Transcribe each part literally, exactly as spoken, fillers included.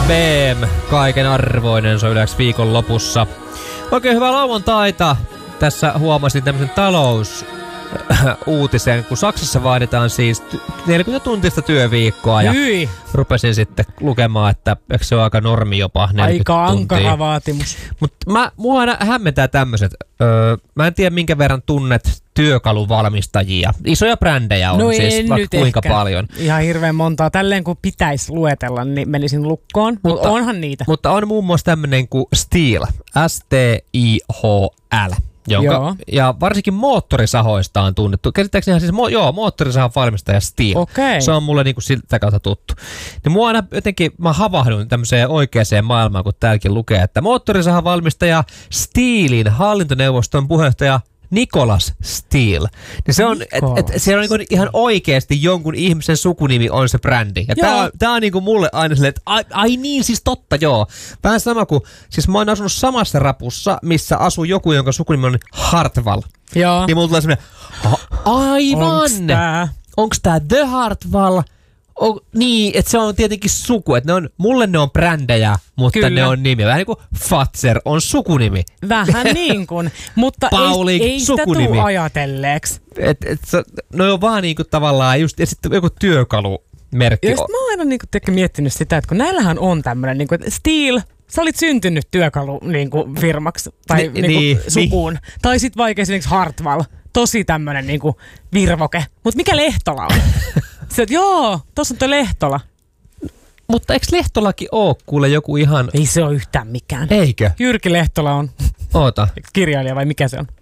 B M, kaiken arvoinen, se on yleensä viikon lopussa. Oikein hyvää lauantaita. Tässä huomasin tämmöisen talousuutisen, kun Saksassa vaaditaan siis neljäkymmentä tuntista työviikkoa. Ja Hyi. rupesin sitten lukemaan, että eikö se ole aika normi jopa neljäkymmentä Aika tuntia. ankara vaatimus. Mutta mä, mua aina hämmentää tämmöiset. Öö, mä en tiedä minkä verran tunnet työkaluvalmistajia. Isoja brändejä on No siis vaikka kuinka ehkä. paljon. Ihan hirveän montaa. Tälleen kun pitäisi luetella, niin menisin lukkoon. Mutta, mutta onhan niitä. Mutta on muun muassa tämmöinen kuin Stihl. S T I H L. Jonka, Joo. ja varsinkin moottorisahoista on tunnettu. Käsittääkseni ihan siis, mo, joo, moottorisahan valmistaja Stihl. Okei. Se on mulle niinku siltä kautta tuttu. Niin mua aina jotenkin, mä havahdun tämmöiseen oikeaan maailmaan, kun täälläkin lukee, että moottorisahan valmistaja Stihlin hallintoneuvoston puheenjohtaja Nicholas Stihl. Niin se on, että et, se on niinku ihan oikeasti jonkun ihmisen sukunimi on se brändi. Ja tää on, tää on niinku mulle aina silleen, että ai, ai niin, siis totta joo. Vähän sama kuin, siis mä oon asunut samassa rapussa, missä asuu joku, jonka sukunimi on Hartwall. Joo. Niin mulla tulee semmoinen, aivan! Onks tää? Onks tää The Hartwall? On, niin, että se on tietenkin suku. Että ne on, mulle ne on brändejä, mutta Kyllä. ne on nimi. Vähän niin kuin Fatser on sukunimi. Vähän niin kuin, mutta Paulik, ei, ei sitä sukunimi. tule ajatelleeksi. Et, et, se, no on vaan niinku tavallaan just, ja sitten joku työkalumerkki. Ja sit mä oon aina niinku, tiedätkö, miettinyt sitä, että kun näillähän on tämmönen, niinku, että Stihl, sä olit syntynyt työkalu niinku, firmaksi tai Ni, niinku, niin, sukuun. Niin. Tai sit vaikka esimerkiksi Hartwall, tosi tämmönen niinku, virvoke. Mut mikä Lehtola on? Sä, että joo, tossa on toi Lehtola. Mutta eikö Lehtolakin oo kuule joku ihan... Ei se ole yhtään mikään. Eikö? Jyrki Lehtola on Oota. kirjailija vai mikä se on?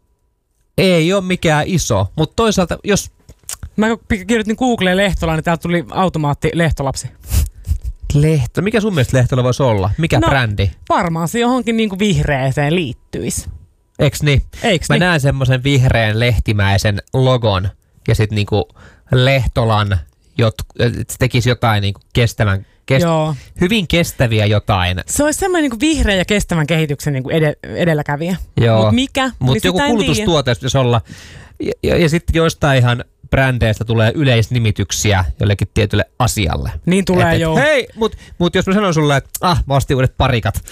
Ei ole mikään iso, mutta toisaalta jos... Mä kun kirjoitin Googleen Lehtola, niin täältä tuli automaatti Lehtolapsi. Lehto. Mikä sun mielestä Lehtola voisi olla? Mikä No, brändi? Varmaan se johonkin niinku vihreäseen liittyisi. Eiks niin? Eiks Mä niin? näen semmoisen vihreän lehtimäisen logon ja sit niinku Lehtolan, jot, se tekisi jotain niinku kestävän, kest, Joo. hyvin kestäviä jotain. Se olisi semmoinen niinku vihreä ja kestävän kehityksen niinku ede, edelläkävijä. Joo. Mut mikä? Mutta Niin joku sitä en kulutustuote pitäisi olla. Ja, ja, ja sitten joistain ihan brändeistä tulee yleisnimityksiä jollekin tietylle asialle. Niin tulee, et, joo. Et, hei, mutta mut jos mä sanon sulle, että ah, mä ostin uudet parikat.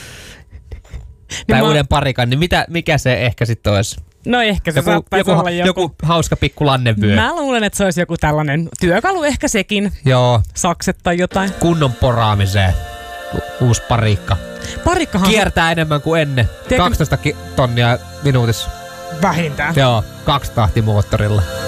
Tai mä- uuden parikan, niin mitä, mikä se ehkä sitten olisi? No ehkä se Joku, saattaisi joku, olla joku. joku hauska pikku lannevyö. Mä luulen, että se olisi joku tällainen työkalu, ehkä sekin. Joo, Sakset tai jotain. kunnon poraamiseen. U- uusi parikka. Parikkahan Kiertää enemmän kuin ennen. Tiedätkö- kaksitoista ki- tonnia minuutissa. vähintään. Joo, kaksi tahtimoottorilla.